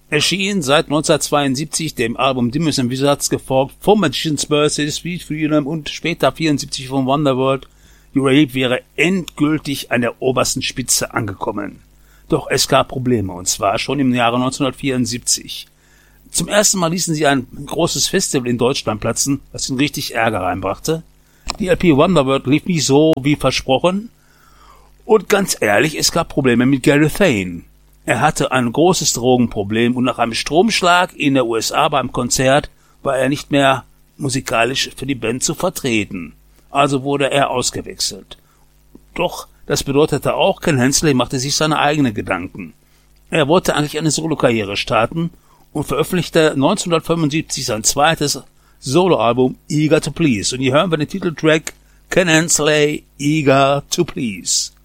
erschien seit 1972 dem Album Demons and Wizards, gefolgt von Magician's Birthday, Sweet Freedom und später 74 von Wonderworld. Uriah wäre endgültig an der obersten Spitze angekommen. Doch es gab Probleme, und zwar schon im Jahre 1974. Zum ersten Mal ließen sie ein großes Festival in Deutschland platzen, was ihnen richtig Ärger reinbrachte. Die LP Wonderworld lief nicht so wie versprochen. Und ganz ehrlich, es gab Probleme mit Gary Thane. Er hatte ein großes Drogenproblem und nach einem Stromschlag in der USA beim Konzert war er nicht mehr musikalisch für die Band zu vertreten. Also wurde er ausgewechselt. Doch das bedeutete auch, Ken Hensley machte sich seine eigenen Gedanken. Er wollte eigentlich eine Solokarriere starten und veröffentlichte 1975 sein zweites Soloalbum Eager to Please. Und hier hören wir den Titeltrack Ken Hensley, Eager to Please.